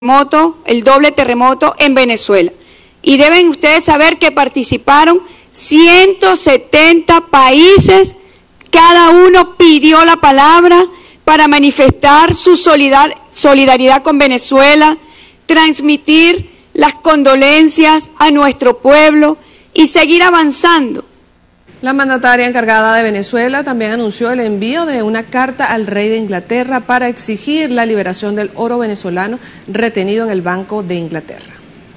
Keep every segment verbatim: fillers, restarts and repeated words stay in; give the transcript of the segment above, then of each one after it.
terremoto, el doble terremoto en Venezuela. Y deben ustedes saber que participaron ciento setenta países, cada uno pidió la palabra para manifestar su solidar, solidaridad con Venezuela, transmitir las condolencias a nuestro pueblo y seguir avanzando. La mandataria encargada de Venezuela también anunció el envío de una carta al rey de Inglaterra para exigir la liberación del oro venezolano retenido en el Banco de Inglaterra.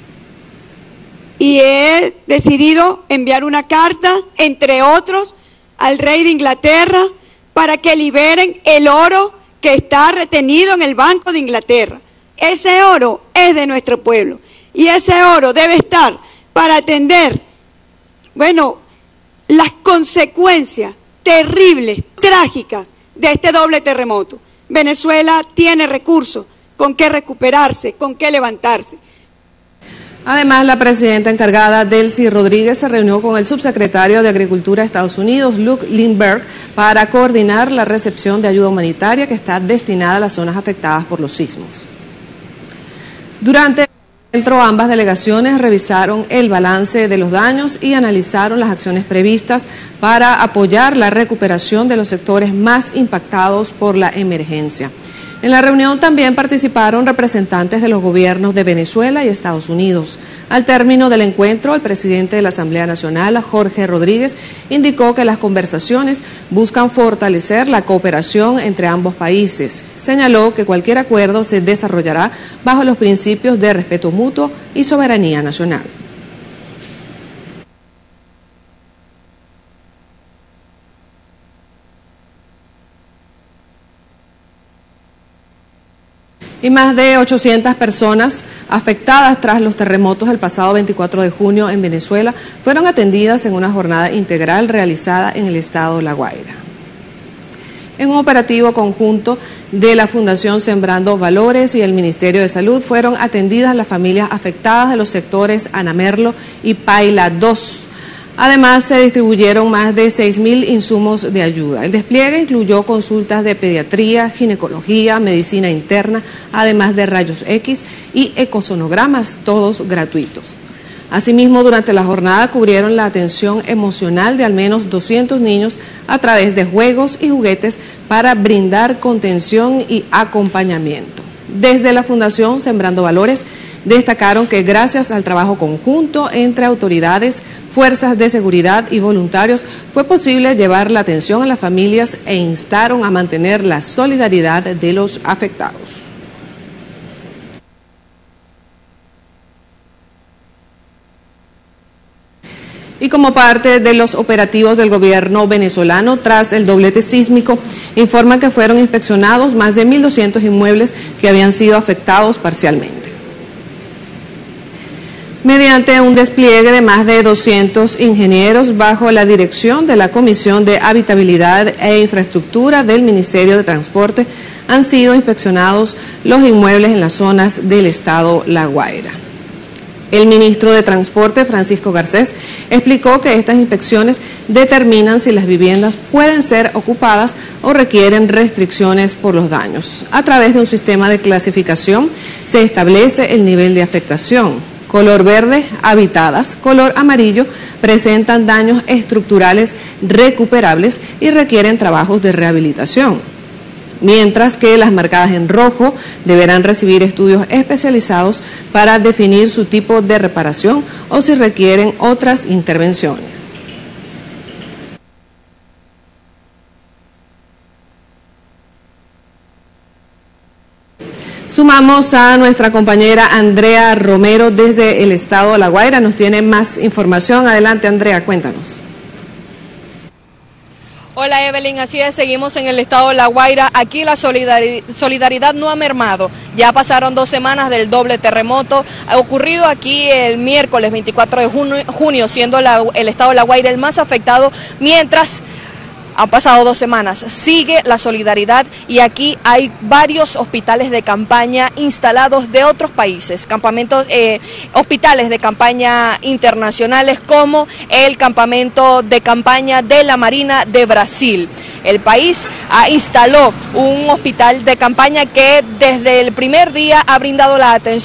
Y he decidido enviar una carta, entre otros, al rey de Inglaterra para que liberen el oro que está retenido en el Banco de Inglaterra. Ese oro es de nuestro pueblo y ese oro debe estar para atender, bueno, las consecuencias terribles, trágicas de este doble terremoto. Venezuela tiene recursos con qué recuperarse, con qué levantarse. Además, la presidenta encargada, Delcy Rodríguez, se reunió con el subsecretario de Agricultura de Estados Unidos, Luke Lindbergh, para coordinar la recepción de ayuda humanitaria que está destinada a las zonas afectadas por los sismos. Durante el encuentro, ambas delegaciones revisaron el balance de los daños y analizaron las acciones previstas para apoyar la recuperación de los sectores más impactados por la emergencia. En la reunión también participaron representantes de los gobiernos de Venezuela y Estados Unidos. Al término del encuentro, el presidente de la Asamblea Nacional, Jorge Rodríguez, indicó que las conversaciones buscan fortalecer la cooperación entre ambos países. Señaló que cualquier acuerdo se desarrollará bajo los principios de respeto mutuo y soberanía nacional. Y más de ochocientas personas afectadas tras los terremotos del pasado veinticuatro de junio en Venezuela fueron atendidas en una jornada integral realizada en el estado La Guaira. En un operativo conjunto de la Fundación Sembrando Valores y el Ministerio de Salud fueron atendidas las familias afectadas de los sectores Ana Merlo y Paila dos. Además, se distribuyeron más de seis mil insumos de ayuda. El despliegue incluyó consultas de pediatría, ginecología, medicina interna, además de rayos X y ecosonogramas, todos gratuitos. Asimismo, durante la jornada cubrieron la atención emocional de al menos doscientos niños a través de juegos y juguetes para brindar contención y acompañamiento. Desde la Fundación Sembrando Valores, destacaron que gracias al trabajo conjunto entre autoridades, fuerzas de seguridad y voluntarios fue posible llevar la atención a las familias e instaron a mantener la solidaridad de los afectados. Y como parte de los operativos del gobierno venezolano tras el doblete sísmico, informan que fueron inspeccionados más de mil doscientos inmuebles que habían sido afectados parcialmente. Mediante un despliegue de más de doscientos ingenieros bajo la dirección de la Comisión de Habitabilidad e Infraestructura del Ministerio de Transporte, han sido inspeccionados los inmuebles en las zonas del estado La Guaira. El ministro de Transporte, Francisco Garcés, explicó que estas inspecciones determinan si las viviendas pueden ser ocupadas o requieren restricciones por los daños. A través de un sistema de clasificación se establece el nivel de afectación. Color verde, habitadas, color amarillo, presentan daños estructurales recuperables y requieren trabajos de rehabilitación. Mientras que las marcadas en rojo deberán recibir estudios especializados para definir su tipo de reparación o si requieren otras intervenciones. Sumamos a nuestra compañera Andrea Romero desde el estado de La Guaira. Nos tiene más información. Adelante, Andrea, cuéntanos. Hola Evelyn, así es, seguimos en el estado de La Guaira. Aquí la solidaridad no ha mermado. Ya pasaron dos semanas del doble terremoto. Ha ocurrido aquí el miércoles veinticuatro de junio, siendo la, el estado de La Guaira el más afectado, mientras han pasado dos semanas, sigue la solidaridad y aquí hay varios hospitales de campaña instalados de otros países, campamentos, eh, hospitales de campaña internacionales como el campamento de campaña de la Marina de Brasil. el país ah, instaló un hospital de campaña que desde el primer día ha brindado la atención